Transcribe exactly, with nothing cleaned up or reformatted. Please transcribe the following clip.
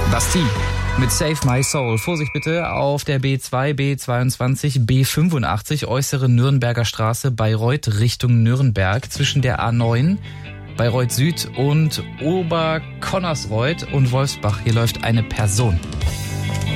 Bastille mit Save My Soul. Vorsicht bitte auf der B zwei, B zweiundzwanzig, B fünfundachtzig, äußere Nürnberger Straße, Bayreuth Richtung Nürnberg, zwischen der A neun, Bayreuth Süd und Oberconnersreuth und Wolfsbach. Hier läuft eine Person.